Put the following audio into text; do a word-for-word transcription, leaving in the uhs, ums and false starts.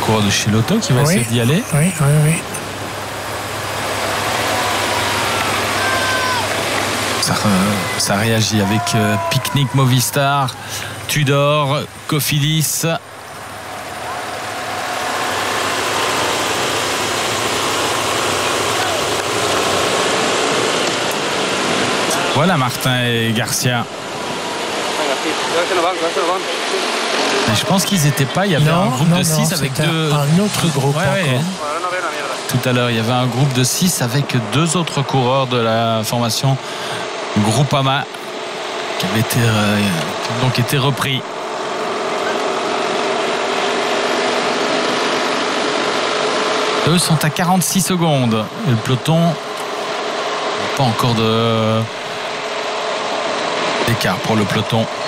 coureur de chez Lotto qui va oui. essayer d'y aller. Oui, oui, oui. Ça, euh, ça réagit avec euh, Picnic Movistar, Tudor, Cofidis. Voilà Martin et Garcia. Mais je pense qu'ils n'étaient pas. Il y avait non, un groupe non, de six avec deux. Un autre groupe. Ouais, ouais. Tout à l'heure, il y avait un groupe de six avec deux autres coureurs de la formation Groupama qui avait été, euh, qui ont donc été repris. Eux sont à quarante-six secondes. Et le peloton, pas encore de d'écart pour le peloton.